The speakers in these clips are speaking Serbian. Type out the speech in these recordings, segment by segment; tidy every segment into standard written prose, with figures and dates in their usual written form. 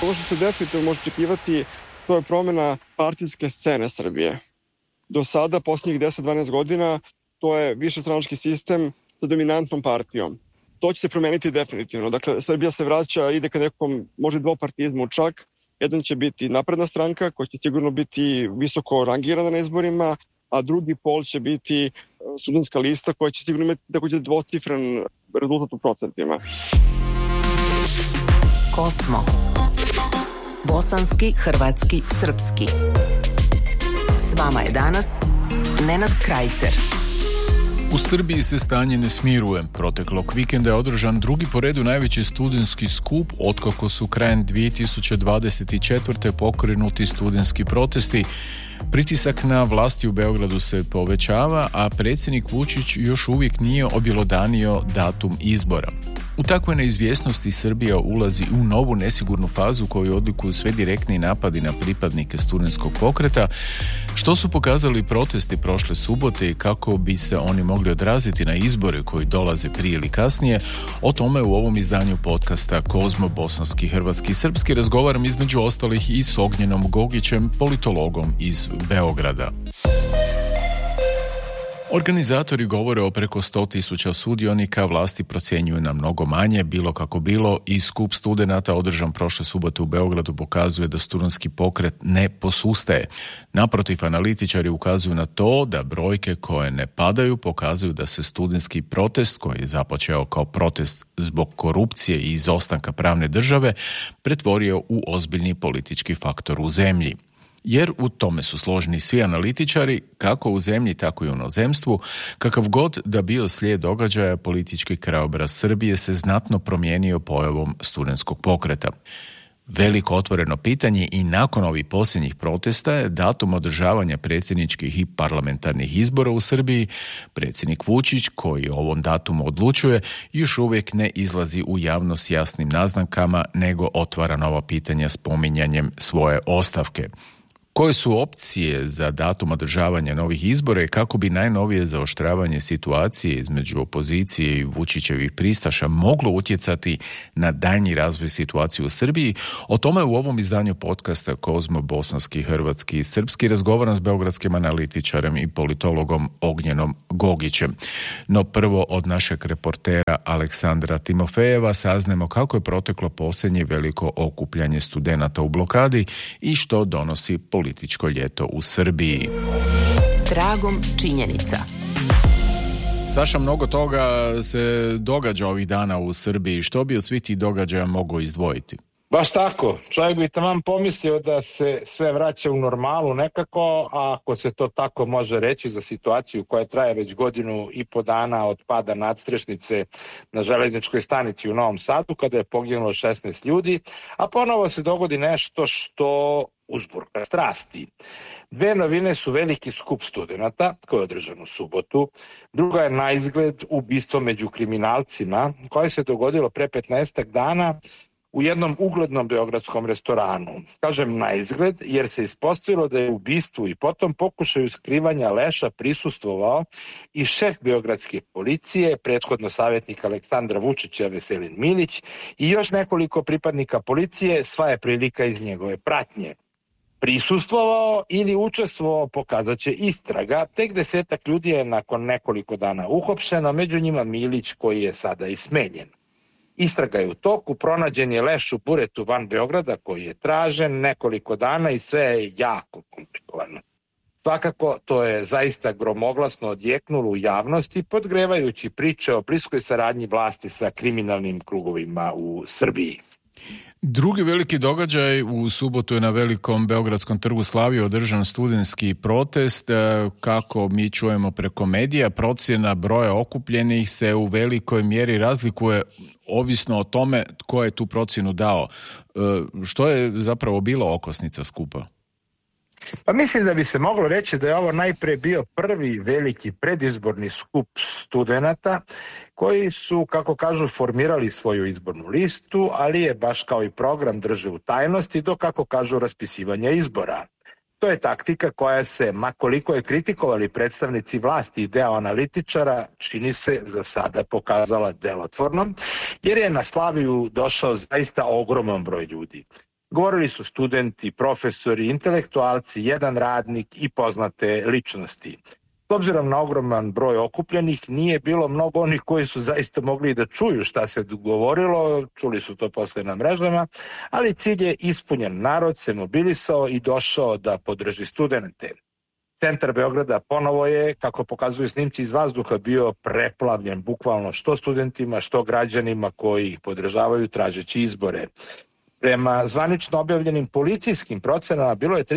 Ovo što se definitivno može očekivati, to je promjena partijske scene Srbije. Do sada, posljednjih 10-12 godina, to je višestranački sistem sa dominantnom partijom. To će se promeniti definitivno. Dakle, Srbija se vraća, ide ka nekom, može dvopartizmu čak. Jedan će biti napredna stranka, koja će sigurno biti visoko rangirana na izborima, a drugi pol će biti studentska lista, koja će sigurno imati također dvocifren rezultat u procentima. Kosmo. Bosanski, hrvatski, srpski. S vama je danas Nenad Krajcer. U Srbiji se stanje ne smiruje. Proteklog vikenda je održan drugi po redu najveći studentski skup otkako su krajem 2024. pokrenuti studentski protesti. Pritisak na vlasti u Beogradu se povećava, a predsjednik Vučić još uvijek nije objelodanio datum izbora. U takvoj neizvjesnosti Srbija ulazi u novu nesigurnu fazu koju odlikuju sve direktni napadi na pripadnike studentskog pokreta. Što su pokazali protesti prošle subote i kako bi se oni mogli odraziti na izbore koji dolaze prije ili kasnije, o tome u ovom izdanju podcasta Kozmo, bosanski, hrvatski, srpski razgovaram između ostalih i s Ognjenom Gogićem, politologom iz Beograda. Organizatori govore o preko 100.000 sudionika, vlasti procjenjuju na mnogo manje, bilo kako bilo, i skup studenata održan prošle subote u Beogradu pokazuje da studentski pokret ne posustaje. Naprotiv, analitičari ukazuju na to da brojke koje ne padaju pokazuju da se studentski protest, koji je započeo kao protest zbog korupcije i izostanka pravne države, pretvorio u ozbiljni politički faktor u zemlji. Jer u tome su složni svi analitičari, kako u zemlji, tako i u inozemstvu. Kakav god da bio slijed događaja, politički krajobraz Srbije se znatno promijenio pojavom studentskog pokreta. Veliko otvoreno pitanje i nakon ovih posljednjih protesta je datum održavanja predsjedničkih i parlamentarnih izbora u Srbiji. Predsjednik Vučić, koji o ovom datumu odlučuje, još uvijek ne izlazi u javnost s jasnim naznakama, nego otvara nova pitanja spominjanjem svoje ostavke. Koje su opcije za datum održavanja novih izbora i kako bi najnovije zaoštravanje situacije između opozicije i Vučićevih pristaša moglo utjecati na daljnji razvoj situacije u Srbiji? O tome u ovom izdanju podcasta Kozmo, bosanski, hrvatski i srpski razgovaram s beogradskim analitičarem i politologom Ognjenom Gogićem. No prvo od našeg reportera Aleksandra Timofejeva saznemo kako je proteklo posljednje veliko okupljanje studenata u blokadi i što donosi političko ljeto u Srbiji. Tragom činjenica. Saša, mnogo toga se događa ovih dana u Srbiji. Što bi od svih tih događaja mogao izdvojiti? Baš tako. Čovjek bi taman pomislio da se sve vraća u normalu nekako, a ako se to tako može reći za situaciju koja traje već 1.5 dana od pada nadstrešnice na železničkoj stanici u Novom Sadu, kada je poginulo 16 ljudi, a ponovo se dogodi nešto što uzburka strasti. Dve novine su veliki skup studenata, koji je održan u subotu. Druga je na izgled ubistvo među kriminalcima, koje se dogodilo pre 15 dana u jednom uglednom beogradskom restoranu. Kažem na izgled, jer se ispostavilo da je u ubistvu i potom pokušaju skrivanja leša prisustvovao i šef beogradske policije, prethodno savjetnik Aleksandra Vučića Veselin Milić i još nekoliko pripadnika policije, sva je prilika iz njegove pratnje. Prisustvovao ili učestvovao pokazat će istraga, tek 10 ljudi je nakon nekoliko dana uhopšeno, među njima Milić koji je sada i smenjen. Istraga je u toku, pronađen je leš u buretu van Beograda koji je tražen nekoliko dana i sve je jako komplikovano. Svakako, to je zaista gromoglasno odjeknulo u javnosti, podgrevajući priče o bliskoj saradnji vlasti sa kriminalnim krugovima u Srbiji. Drugi veliki događaj u subotu je na velikom beogradskom trgu Slavije održan studentski protest. Kako mi čujemo preko medija, procjena broja okupljenih se u velikoj mjeri razlikuje ovisno o tome tko je tu procjenu dao. Što je zapravo bilo okosnica skupa? Pa mislim da bi se moglo reći da je ovo najprije bio prvi veliki predizborni skup studenata koji su, kako kažu, formirali svoju izbornu listu, ali je baš kao i program drže u tajnosti do, kako kažu, raspisivanja izbora. To je taktika koja se, ma koliko je kritikovali predstavnici vlasti i deo analitičara, čini se za sada pokazala delotvornom, jer je na Slaviju došao zaista ogroman broj ljudi. Govorili su studenti, profesori, intelektualci, jedan radnik i poznate ličnosti. S obzirom na ogroman broj okupljenih, nije bilo mnogo onih koji su zaista mogli da čuju šta se govorilo, čuli su to posle na mrežama, ali cilj je ispunjen. Narod se mobilisao i došao da podrži studente. Centar Beograda ponovo je, kako pokazuju snimci iz vazduha, bio preplavljen bukvalno što studentima, što građanima koji ih podržavaju tražeći izbore. Prema zvanično objavljenim policijskim procenama bilo je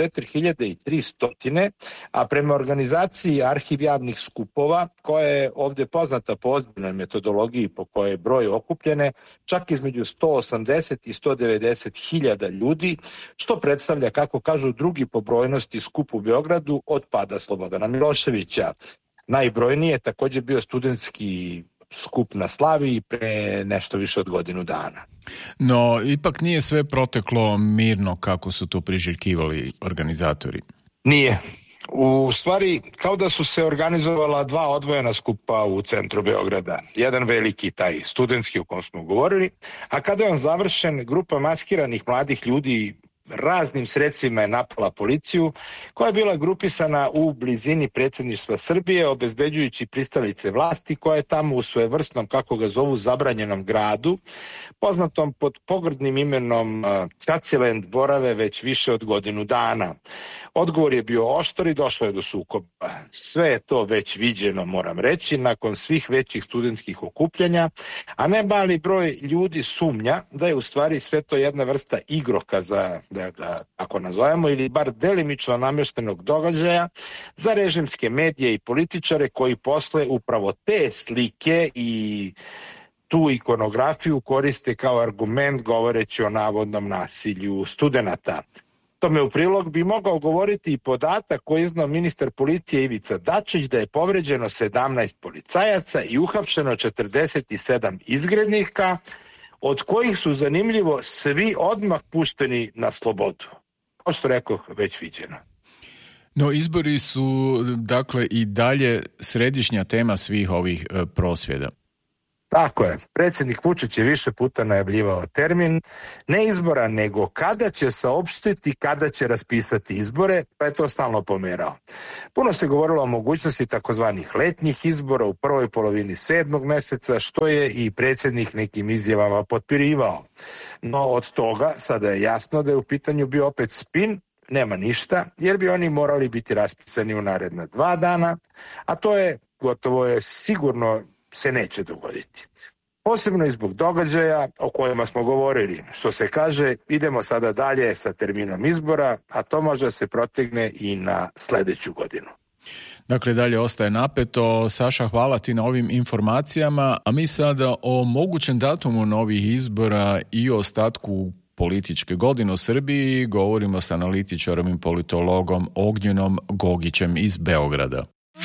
34.300, a prema organizaciji Arhiv javnih skupova, koja je ovde poznata po ozbiljnoj metodologiji po kojoj je broj okupljene, čak između 180 i 190 hiljada ljudi, što predstavlja, kako kažu, drugi po brojnosti skup u Beogradu od pada Slobodana Miloševića. Najbrojniji je takođe bio studentski skup na Slaviji pre nešto više od godinu dana. No, ipak nije sve proteklo mirno kako su to priželjkivali organizatori. Nije. U stvari, kao da su se organizovala dva odvojena skupa u centru Beograda. Jedan veliki, taj studentski o kom smo govorili, a kada je on završen, grupa maskiranih mladih ljudi raznim sredstvima je napala policiju, koja je bila grupisana u blizini predsjedništva Srbije, obezbeđujući pristalice vlasti, koja je tamo u svojevrsnom, kako ga zovu, zabranjenom gradu, poznatom pod pogrdnim imenom Čaciland, borave već više od godinu dana. Odgovor je bio oštar i došlo je do sukoba. Sve je to već viđeno, moram reći, nakon svih većih studentskih okupljanja, a ne mali broj ljudi sumnja da je u stvari sve to jedna vrsta igrokaza, da ga tako nazovemo, ili bar delimično namještenog događaja za režimske medije i političare koji posle upravo te slike i tu ikonografiju koriste kao argument govoreći o navodnom nasilju studenata. Tome u prilog bi mogao govoriti i podatak koji je iznao ministar policije Ivica Dačić da je povređeno 17 policajaca i uhapšeno 47 izgrednika, od kojih su zanimljivo svi odmah pušteni na slobodu. Kao što rekoh, već viđeno. No, izbori su, dakle, i dalje središnja tema svih ovih prosvjeda. Tako je. Predsjednik Vučić je više puta najavljivao termin, ne izbora, nego kada će saopštiti, kada će raspisati izbore, pa je to stalno pomerao. Puno se govorilo o mogućnosti takozvanih letnjih izbora u prvoj polovini 7. meseca, što je i predsjednik nekim izjavama potpirivao. No od toga sada je jasno da je u pitanju bio opet spin, nema ništa, jer bi oni morali biti raspisani u naredna 2 dana, a to je, gotovo je sigurno, se neće dogoditi. Posebno i zbog događaja o kojima smo govorili. Što se kaže, idemo sada dalje sa terminom izbora, a to može se protegne i na sledeću godinu. Dakle, dalje ostaje napeto. Saša, hvala ti na ovim informacijama, a mi sada o mogućem datumu novih izbora i o ostatku političke godine u Srbiji govorimo s analitičarom i politologom Ognjenom Gogićem iz Beograda.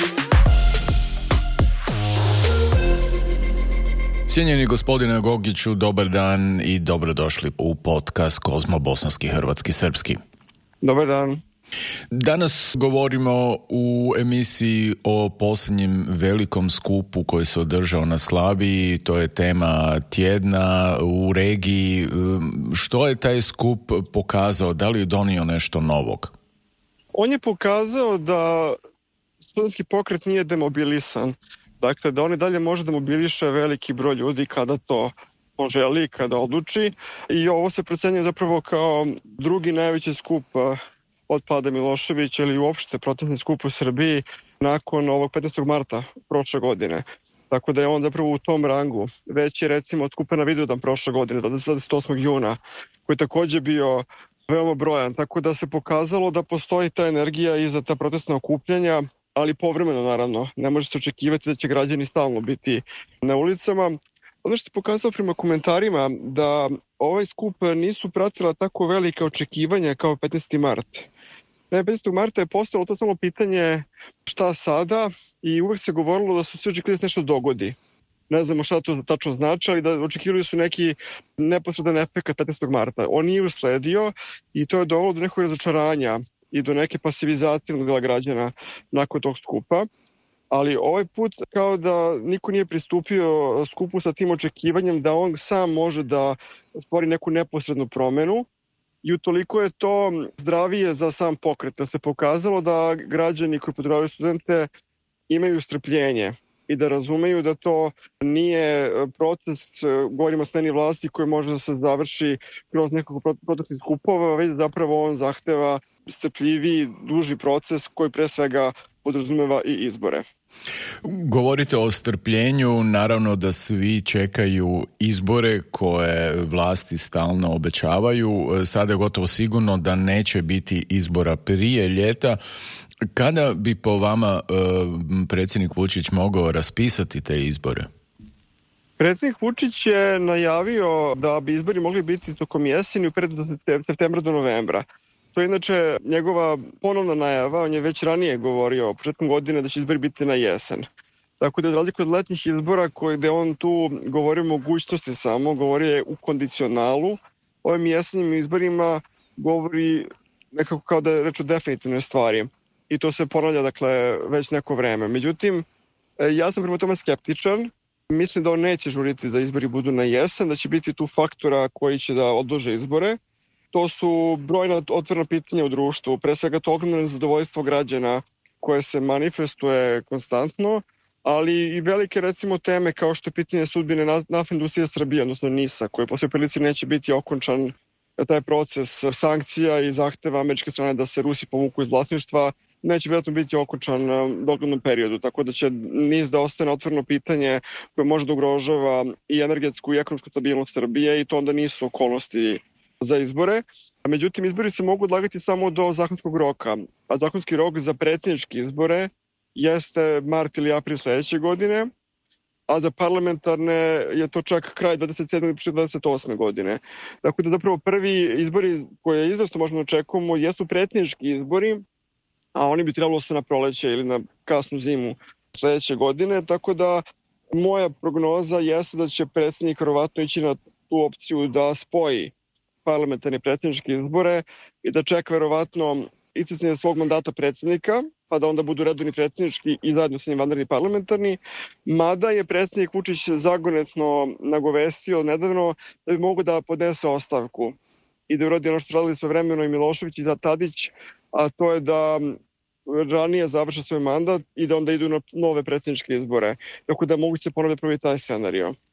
Cijenjeni gospodine Gogiću, dobar dan i dobrodošli u podcast Kozmo bosanski, hrvatski, srpski. Dobar dan. Danas govorimo u emisiji o posljednjem velikom skupu koji se održao na Slaviji. To je tema tjedna u regiji. Što je taj skup pokazao? Da li je donio nešto novog? On je pokazao da studentski pokret nije demobilisan. Dakle, da on i dalje može da mobiliše veliki broj ljudi kada to poželi, kada odluči. I ovo se procenjuje zapravo kao drugi najveći skup od pada Miloševića ili uopšte protestni skup u Srbiji nakon ovog 15. marta prošle godine. Tako da je on zapravo u tom rangu. Već je recimo od skupa na Vidovdan prošle godine, 28. juna, koji je takođe bio veoma brojan. Tako da se pokazalo da postoji ta energija i za ta protestna okupljanja, ali povremeno naravno. Ne može se očekivati da će građani stalno biti na ulicama. Ono što se pokazalo prema komentarima da ovaj skup nisu pratila tako velika očekivanja kao 15. mart. 15. marta je postalo to samo pitanje šta sada i uvek se govorilo da su svi očekivali da se nešto dogodi. Ne znamo šta to tačno znači, ali da očekivali su neki neposredan efekt 15. marta. On nije usledio i to je dovelo do nekog razočaranja i do neke pasivizacije dela građana nakon tog skupa. Ali ovaj put kao da niko nije pristupio skupu sa tim očekivanjem da on sam može da stvori neku neposrednu promenu i utoliko je to zdravije za sam pokret, da se pokazalo da građani koji podržavaju studente imaju strpljenje i da razumeju da to nije proces, govorimo o smeni vlasti, koji može da se završi kroz nekoliko protestnih skupova, već zapravo on zahteva strpljiviji, duži proces koji pre svega podrazumeva i izbore. Govorite o strpljenju, naravno da svi čekaju izbore koje vlasti stalno obećavaju. Sada je gotovo sigurno da neće biti izbora prije ljeta. Kada bi po vama predsjednik Vučić mogao raspisati te izbore? Predsjednik Vučić je najavio da bi izbori mogli biti tokom jeseni u periodu od septembra do novembra. To je inače njegova ponovna najava, on je već ranije govorio početkom godine da će izbori biti na jesen. Tako da, za razliku od letnjih izbora gde on tu govori o mogućnosti samo, govori je u kondicionalu, ovim jesenjim izborima govori nekako kao da je reč o definitivnoj stvari. I to se ponavlja, dakle, već neko vreme. Međutim, ja sam prema tome skeptičan. Mislim da on neće žuriti da izbori budu na jesen, da će biti tu faktora koji će da odlože izbore. To su brojna otvorena pitanja u društvu, pre svega to ogromno nezadovoljstvo građana koje se manifestuje konstantno, ali i velike, recimo, teme kao što je pitanje sudbine naftne industrije Srbije, odnosno NIS-a, koje po svoj prilici neće biti okončan taj proces sankcija i zahteva američke strane da se Rusi povuku iz vlasništva, neće vjerojatno biti okončan u doglednom periodu, tako da će NIS da ostane otvoreno pitanje koje može da ugrožava i energetsku i ekonomsku stabilnost Srbije i to onda nisu okolnosti za izbore. Međutim, izbori se mogu odlagati samo do zakonskog roka, a zakonski rok za predsjedničke izbore jeste mart ili april sledeće godine, a za parlamentarne je to čak kraj 27. ili 28. godine. Tako da zapravo prvi izbori koje izvesno možemo očekujemo jesu predsjednički izbori, a oni bi trebalo su na proleće ili na kasnu zimu sledeće godine, tako da moja prognoza jeste da će predsjednik verovatno ići na tu opciju da spoji parlamentarne predsjedničke izbore i da čeka verovatno isticanje svog mandata predsjednika, pa da onda budu redovni predsjednički i zajedno sa njim vanredni parlamentarni, mada je predsjednik Vučić zagonetno nagovestio nedavno da bi mogu da podnese ostavku i da uradi ono što radili svojevremeno i Milošević i Tadić, a to je da ranije završe svoj mandat i da onda idu na nove predsjedničke izbore. Tako da moguće se ponovno pravi taj scenario.